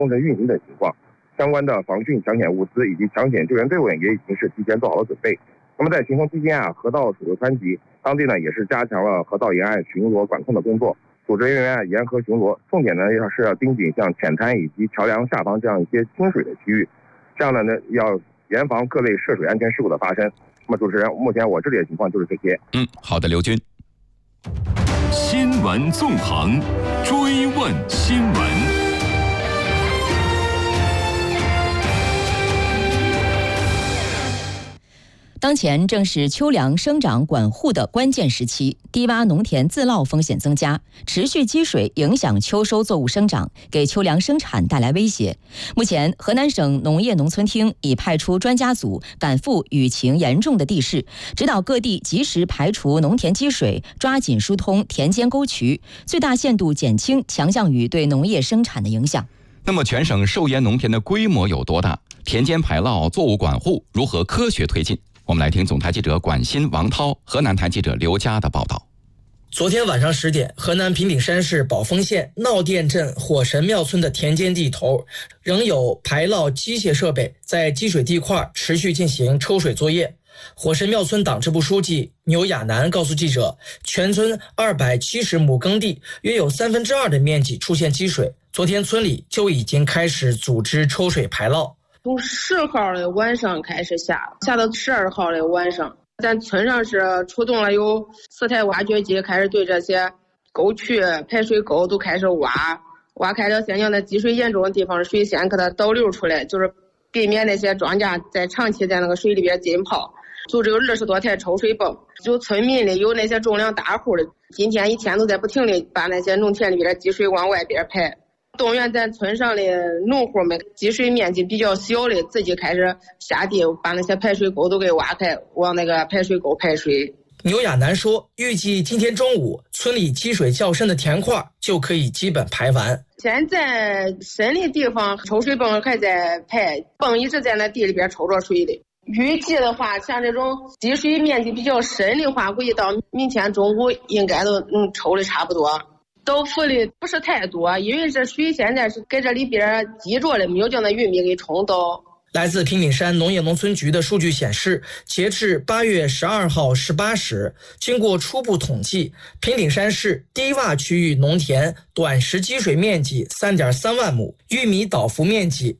工程运行等情况。相关的防汛抢险物资以及抢险救援队伍也已经是提前做好了准备。那么在行动期间河道水流湍急，当地呢也是加强了河道沿岸巡逻管控的工作，组织人员沿河巡逻，重点呢要盯紧像浅滩以及桥梁下方这样一些清水的区域，这样呢要严防各类涉水安全事故的发生。那么主持人，目前我这里的情况就是这些。 好的，刘军。 新闻纵横，追问新闻。 当前正是秋粮生长管护的关键时期，低洼农田自涝风险增加，持续积水影响秋收作物生长，给秋粮生产带来威胁。目前，河南省农业农村厅已派出专家组赶赴雨情严重的地市，指导各地及时排除农田积水，抓紧疏通田间沟渠，最大限度减轻强降雨对农业生产的影响。 那么，全省受淹农田的规模有多大？田间排涝、作物管护如何科学推进？我们来听总台记者管新、王涛、河南台记者刘佳的报道。 昨天晚上10点，河南平顶山市宝丰县闹店镇火神庙村的田间地头，仍有排涝机械设备在积水地块持续进行抽水作业。火神庙村党支部书记牛亚楠告诉记者，全村270亩耕地约有2/3的面积出现积水，昨天村里就已经开始组织抽水排涝。 从10号的晚上开始下到12号的晚上，咱村上是出动了有4台挖掘机，开始对这些沟渠、排水沟都开始挖开了现象的积水严重的地方，水先给它导流出来，就是避免那些庄稼在长期在那个水里边浸泡。就只有20多台抽水泵，就村民里有那些重量大户的，今天一天都在不停地把那些农田里边的积水往外边排。动员咱村上的农户们，积水面积比较小的自己开始下地把那些排水沟都给挖开，往那个排水沟排水。 牛亚楠说，预计今天中午村里积水较深的田块就可以基本排完。 现在深的地方抽水泵还在排，泵一直在那地里边抽着水的。预计的话，像这种积水面积比较深的话，估计到明天中午应该都能抽的差不多。倒覆的不是太多，因为这水现在是给这里边积着的，没有将那玉米给冲倒。 来自平顶山农业农村局的数据显示，截至8月12号18时，经过初步统计，平顶山市低洼区域农田短时积水面积3.3万亩，玉米倒伏面积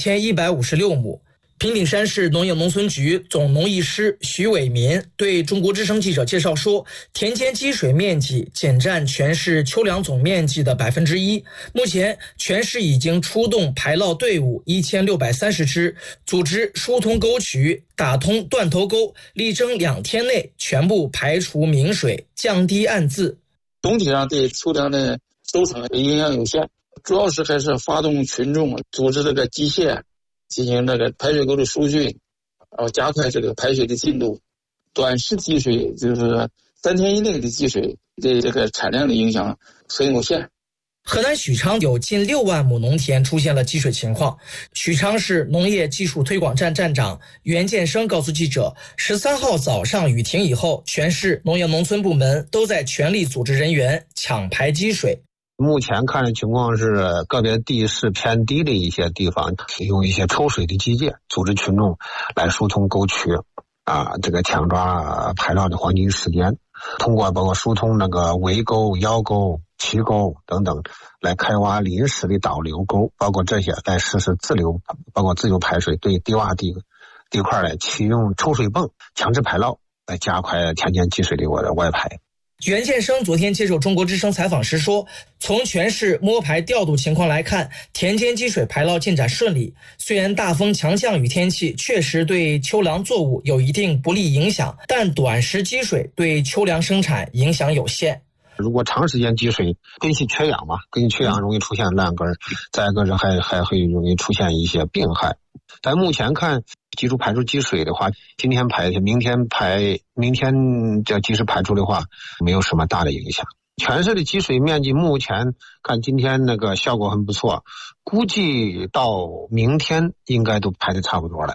2156亩。平顶山市农业农村局总农艺师徐伟民对中国之声记者介绍说，田间积水面积仅占全市秋粮总面积的1%。目前全市已经出动排涝队伍1630支，组织疏通沟渠，打通断头沟，力争2天内全部排除明水，降低暗渍。 总体上对秋粮的收成影响有限，主要是还是发动群众组织这个机械进行这个排水沟的疏浚，然后加快这个排水的进度。短时积水就是3天以内的积水对这个产量的影响很有限。 河南许昌有近6万亩农田出现了积水情况。许昌市农业技术推广站站长袁建生告诉记者，13号早上雨停以后，全市农业农村部门都在全力组织人员抢排积水。 目前看的情况是，个别地势偏低的一些地方，用一些抽水的机械组织群众来疏通沟渠，这个抢抓排涝的黄金时间，通过包括疏通那个围沟、腰沟、旗沟等等，来开挖临时的导流沟，包括这些来实施自流，包括自由排水，对低洼地块来启用抽水泵强制排涝，来加快田间积水的外排。 袁建生昨天接受中国之声采访时说，从全市摸排调度情况来看，田间积水排涝进展顺利。虽然大风强降雨天气确实对秋粮作物有一定不利影响，但短时积水对秋粮生产影响有限。 如果长时间积水，根系缺氧嘛，根系缺氧容易出现烂根，再一个是还会容易出现一些病害。但目前看，基础排出积水的话，今天排，明天这及时排出的话，没有什么大的影响。全市的积水面积目前看今天那个效果很不错，估计到明天应该都排得差不多了。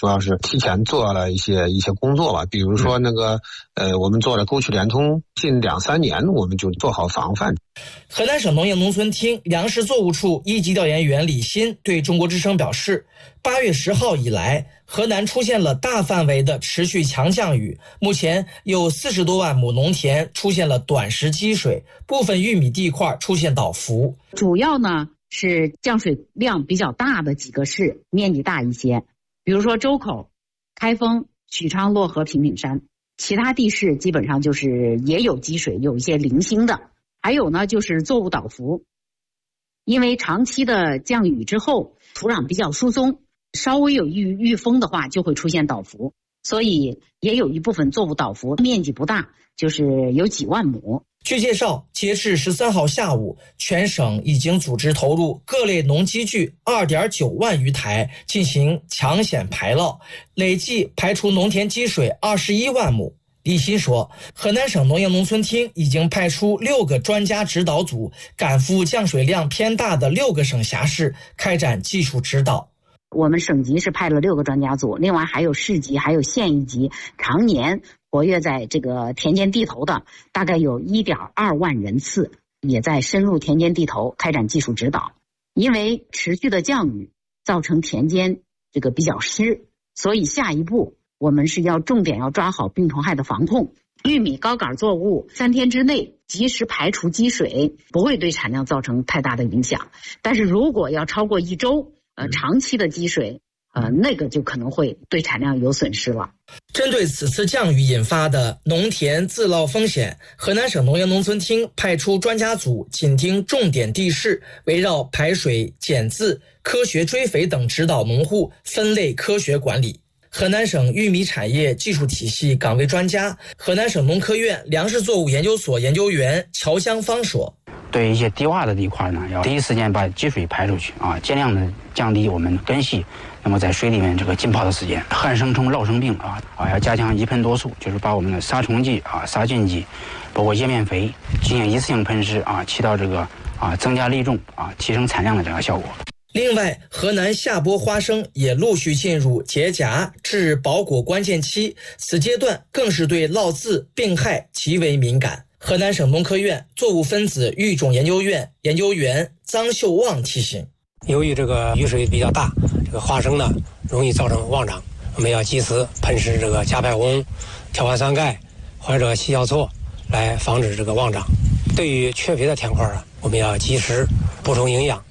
主要是提前做了一些工作吧，比如说那个我们做了沟渠联通，近2-3年我们就做好防范。 河南省农业农村厅粮食作物处一级调研员李鑫对中国之声表示，8月10号以来，河南出现了大范围的持续强降雨，目前有40多万亩农田出现了短时积水，部分玉米地块出现倒伏。 主要呢是降水量比较大的几个市面积大一些，比如说周口、开封、许昌、漯河、平顶山，其他地市基本上就是也有积水，有一些零星的。还有呢就是作物倒伏，因为长期的降雨之后土壤比较疏松，稍微有遇风的话就会出现倒伏，所以也有一部分作物倒伏，面积不大，就是有几万亩。 据介绍，截至13号下午，全省已经组织投入各类农机具2.9万余台进行抢险排涝，累计排除农田积水21万亩。李鑫说，河南省农业农村厅已经派出6个专家指导组赶赴降水量偏大的6个省辖市开展技术指导。 我们省级是派了6个专家组，另外还有市级还有县一级常年活跃在这个田间地头的大概有1.2万人次，也在深入田间地头开展技术指导。因为持续的降雨造成田间这个比较湿，所以下一步我们是要重点要抓好病虫害的防控。玉米高杆作物3天之内及时排除积水，不会对产量造成太大的影响。但是如果要超过1周，长期的积水，那个就可能会对产量有损失了。 针对此次降雨引发的农田自涝风险，河南省农业农村厅派出专家组紧盯重点地势，围绕排水、减渍、科学追肥等指导农户分类科学管理。河南省玉米产业技术体系岗位专家、河南省农科院粮食作物研究所研究员乔香芳说， 对一些低洼的地块呢，要第一时间把积水排出去啊，尽量的降低我们根系那么在水里面这个浸泡的时间。旱生虫、涝生病要加强一喷多速，就是把我们的杀虫剂杀菌剂，包括叶面肥进行一次性喷施起到这个增加粒种提升产量的这个效果。 另外，河南下播花生也陆续进入结荚至包果关键期，此阶段更是对涝渍病害极为敏感。河南省农科院作物分子育种研究院研究员臧秀旺提醒， 由于这个雨水比较大，这个花生呢容易造成妄长，我们要及时喷施这个加派红、条环酸钙或者细酵唑来防止这个妄长。对于缺肥的田块我们要及时补充营养。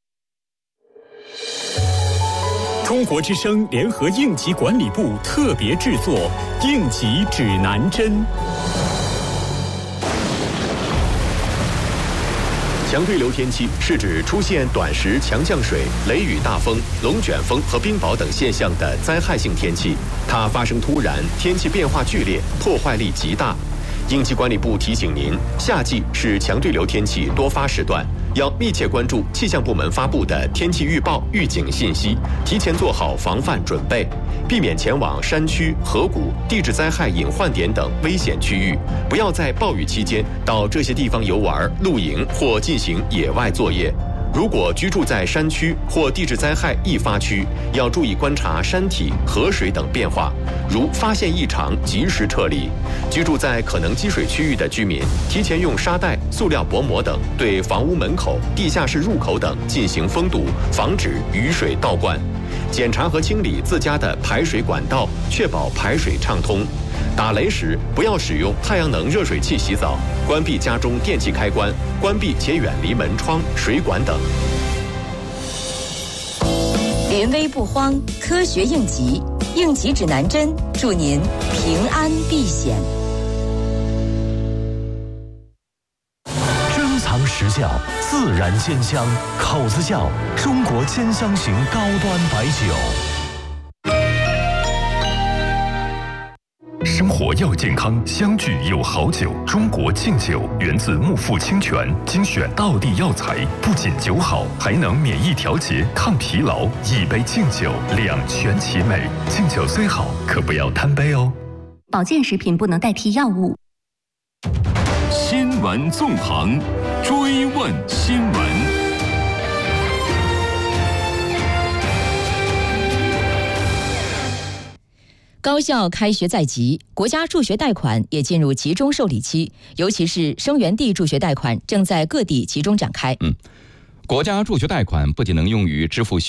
中国之声联合应急管理部特别制作应急指南针。 强对流天气是指出现短时强降水、雷雨大风、龙卷风和冰雹等现象的灾害性天气，它发生突然，天气变化剧烈，破坏力极大。应急管理部提醒您，夏季是强对流天气多发时段，要密切关注气象部门发布的天气预报、预警信息，提前做好防范准备，避免前往山区、河谷、地质灾害隐患点等危险区域，不要在暴雨期间到这些地方游玩、露营或进行野外作业。如果居住在山区或地质灾害易发区，要注意观察山体、河水等变化，如发现异常及时撤离。居住在可能积水区域的居民，提前用沙袋、塑料薄膜等对房屋门口、地下室入口等进行封堵，防止雨水倒灌。检查和清理自家的排水管道，确保排水畅通。打雷时不要使用太阳能热水器洗澡，关闭家中电器开关，关闭且远离门窗、水管等。 临危不慌，科学应急，应急指南针，祝您平安避险。 珍藏实窖，自然鲜香，口子窖，中国兼香型高端白酒。 生活要健康，相聚有好酒。中国敬酒源自木富清泉，精选道地药材，不仅酒好，还能免疫调节、抗疲劳。一杯敬酒，两全其美。敬酒虽好，可不要贪杯哦。 保健食品不能代替药物。 新闻纵横，追问新闻。 高校开学在即，国家助学贷款也进入集中受理期，尤其是生源地助学贷款正在各地集中展开。 国家助学贷款不仅能用于支付学